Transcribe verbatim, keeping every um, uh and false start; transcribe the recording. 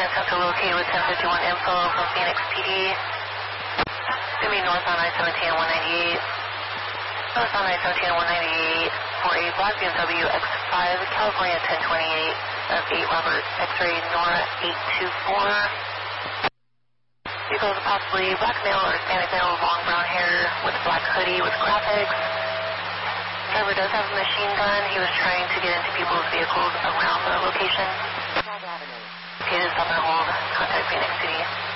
attempt to locate with ten fifty-one info from Phoenix P D. It's going to be north on I seventeen and one ninety-eight. North on I seventeen and one ninety-eight for a black B M W X five, California ten twenty-eight, F eight Robert X-ray Nora eight two four. Vehicle is possibly black male or Hispanic male with long brown hair with a black hoodie with graphics. Driver does have a machine gun. He was trying to get into people's vehicles around the location. Okay, just stop and hold. Contact Phoenix City.